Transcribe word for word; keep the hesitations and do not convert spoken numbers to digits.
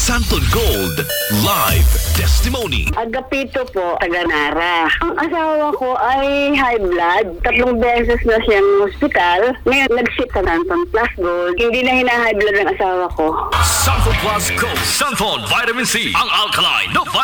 Santon Gold Live Testimony. Agapito po, taga Nara. Ang asawa ko ay high blood. Tatlong beses na siyang hospital. Ngayon, nag-sit sa Santon Plus Gold. Hindi na hina-high blood ng asawa ko. Santon Plus Gold. Santon Vitamin C. Ang alkaline. No